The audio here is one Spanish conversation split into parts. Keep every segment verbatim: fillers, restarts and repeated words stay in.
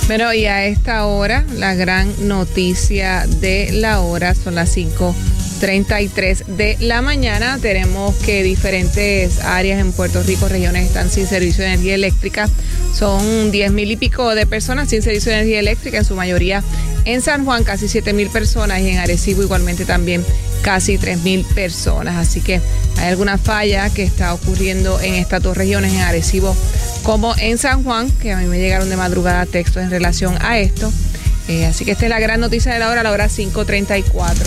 Bueno, y a esta hora, la gran noticia de la hora, son las cinco treinta y tres de la mañana. Tenemos que diferentes áreas en Puerto Rico, regiones, están sin servicio de energía eléctrica. Son diez mil y pico de personas sin servicio de energía eléctrica, en su mayoría en San Juan, casi siete mil personas, y en Arecibo igualmente también casi tres mil personas. Así que hay alguna falla que está ocurriendo en estas dos regiones, en Arecibo como en San Juan, que a mí me llegaron de madrugada textos en relación a esto. Eh, así que esta es la gran noticia de la hora, a la hora cinco treinta y cuatro.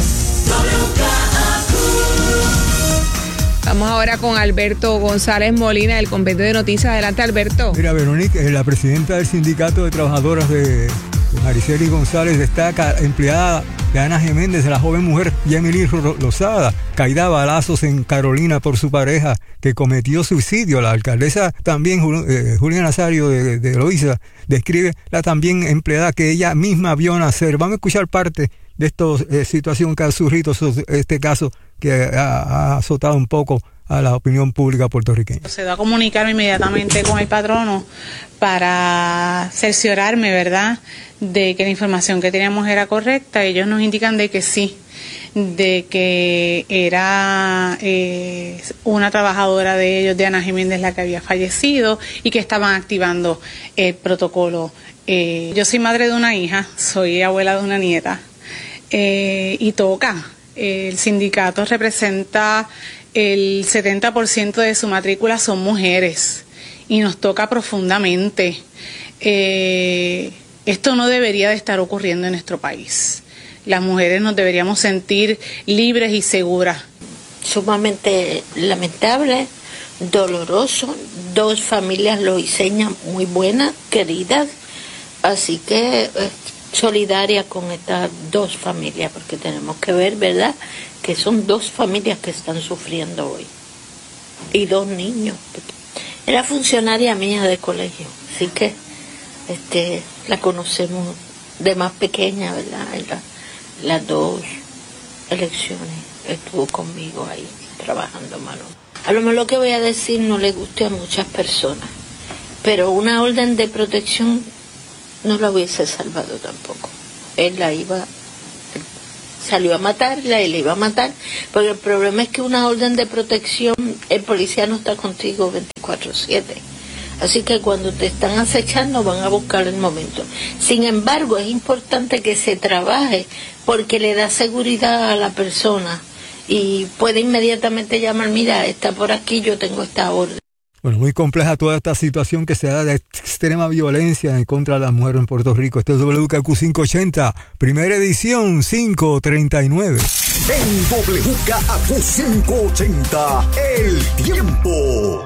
Vamos ahora con Alberto González Molina, del Compendio de Noticias. Adelante, Alberto. Mira, Verónica, la presidenta del Sindicato de Trabajadoras de Mariceli González destaca empleada de Ana Geméndez, la joven mujer Yemily Lozada, caída a balazos en Carolina por su pareja, que cometió suicidio. La alcaldesa también, eh, Julia Nazario de, de Loíza, describe la también empleada que ella misma vio nacer. Vamos a escuchar parte de esta eh, situación que ha surgido, este caso que ha, ha azotado un poco a la opinión pública puertorriqueña. Se da a comunicarme inmediatamente con el patrono para cerciorarme, ¿verdad?, de que la información que teníamos era correcta. Ellos nos indican de que sí, de que era eh, una trabajadora de ellos, de Ana Jiménez, la que había fallecido, y que estaban activando el protocolo. Eh, yo soy madre de una hija, soy abuela de una nieta, eh, y toca. El sindicato representa el setenta por ciento de su matrícula son mujeres, y nos toca profundamente. Eh, esto no debería de estar ocurriendo en nuestro país. Las mujeres nos deberíamos sentir libres y seguras. Sumamente lamentable, doloroso, dos familias loiseñas muy buenas, queridas, así que eh, solidaria con estas dos familias, porque tenemos que ver, ¿verdad?, que son dos familias que están sufriendo hoy, y dos niños. Era funcionaria mía de colegio, así que este la conocemos de más pequeña, ¿verdad? La, las dos elecciones estuvo conmigo ahí trabajando mano. A lo mejor lo que voy a decir no le guste a muchas personas, pero una orden de protección no la hubiese salvado tampoco. Él la iba, salió a matarla y la iba a matar, porque el problema es que una orden de protección, el policía no está contigo veinticuatro siete. Así que cuando te están acechando van a buscar el momento. Sin embargo, es importante que se trabaje porque le da seguridad a la persona y puede inmediatamente llamar, mira, está por aquí, yo tengo esta orden. Bueno, muy compleja toda esta situación que se da de extrema violencia en contra de las mujeres en Puerto Rico. Este es W K Q quinientos ochenta, primera edición, cinco treinta y nueve. En W K Q quinientos ochenta, el tiempo.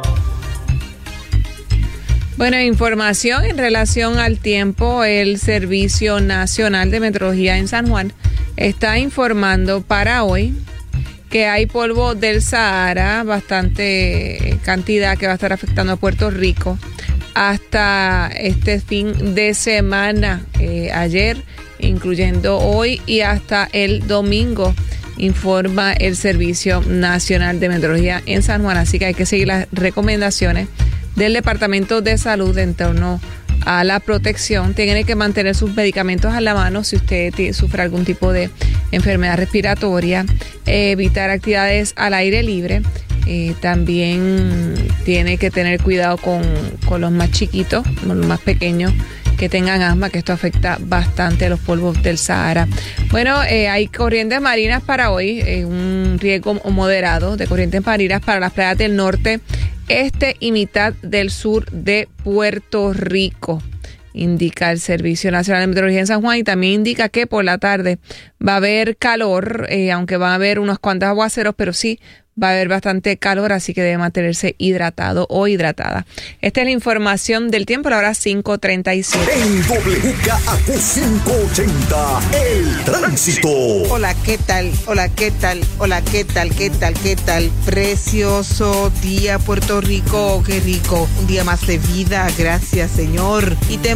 Bueno, información en relación al tiempo. El Servicio Nacional de Meteorología en San Juan está informando para hoy que hay polvo del Sahara, bastante cantidad, que va a estar afectando a Puerto Rico hasta este fin de semana, eh, ayer, incluyendo hoy y hasta el domingo, informa el Servicio Nacional de Meteorología en San Juan. Así que hay que seguir las recomendaciones del Departamento de Salud en torno a la protección. Tiene que mantener sus medicamentos a la mano si usted t- sufre algún tipo de enfermedad respiratoria, eh, evitar actividades al aire libre. Eh, también tiene que tener cuidado con, con los más chiquitos, con los más pequeños que tengan asma, que esto afecta bastante a los polvos del Sahara. Bueno, eh, hay corrientes marinas para hoy, eh, un riesgo moderado de corrientes marinas para las playas del norte, este y mitad del sur de Puerto Rico, indica el Servicio Nacional de Meteorología en San Juan, y también indica que por la tarde va a haber calor, eh, aunque van a haber unos cuantos aguaceros, pero sí va a haber bastante calor, así que debe mantenerse hidratado o hidratada. Esta es la información del tiempo, la hora cinco treinta y siete. En W K Q quinientos ochenta, el tránsito. Hola, ¿qué tal? Hola, ¿qué tal? Hola, ¿qué tal? ¿Qué tal? ¿Qué tal? Precioso día, Puerto Rico, qué rico. Un día más de vida, gracias, Señor. Y te